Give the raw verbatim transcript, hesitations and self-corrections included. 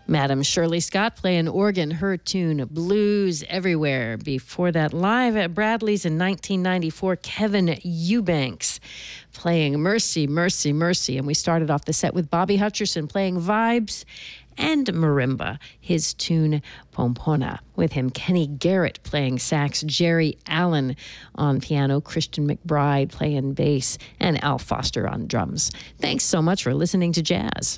Madam Shirley Scott playing organ, her tune Blues Everywhere. Before that, live at Bradley's in nineteen ninety-four, Kevin Eubanks playing Mercy, Mercy, Mercy. And we started off the set with Bobby Hutcherson playing Vibes and marimba, his tune Pompona. With him, Kenny Garrett playing sax, Jerry Allen on piano, Christian McBride playing bass, and Al Foster on drums. Thanks so much for listening to Jazz.